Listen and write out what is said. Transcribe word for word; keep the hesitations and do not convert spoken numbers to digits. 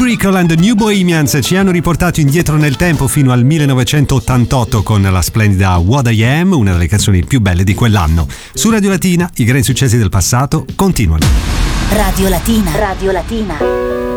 Brickell and the New Bohemians ci hanno riportato indietro nel tempo fino al millenovecentottantotto con la splendida What I Am, una delle canzoni più belle di quell'anno. Su Radio Latina i grandi successi del passato continuano. Radio Latina. Radio Latina.